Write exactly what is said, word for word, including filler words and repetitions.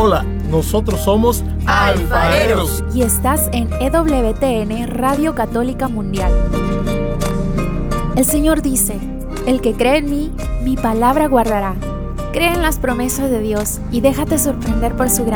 Hola, nosotros somos Alfareros. Y estás en E W T N Radio Católica Mundial. El Señor dice: el que cree en mí, mi palabra guardará. Cree en las promesas de Dios y déjate sorprender por su gracia.